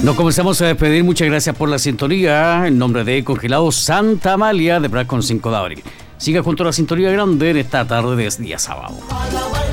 Nos comenzamos a despedir. Muchas gracias por la sintonía. En nombre de Congelados Santa Amalia de Prat con 5 de abril. Siga junto a la sintonía grande en esta tarde de día sábado.